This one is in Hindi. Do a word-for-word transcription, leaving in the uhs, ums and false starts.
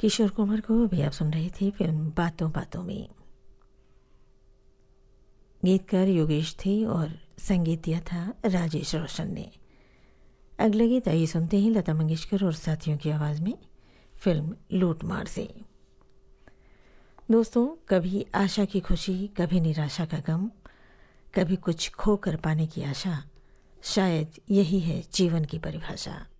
किशोर कुमार को अभी आप सुन रही थी फिल्म बातों बातों में। गीतकार योगेश थे और संगीत दिया था राजेश रोशन ने। अगला गीत आइए सुनते हैं लता मंगेशकर और साथियों की आवाज़ में फिल्म लूट मार से। दोस्तों, कभी आशा की खुशी, कभी निराशा का गम, कभी कुछ खो कर पाने की आशा, शायद यही है जीवन की परिभाषा।